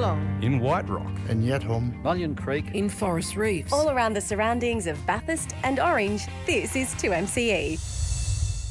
Wollongong, in White Rock, in Yatholm, Mullion Creek, in Forest Reefs. All around the surroundings of Bathurst and Orange, this is 2MCE.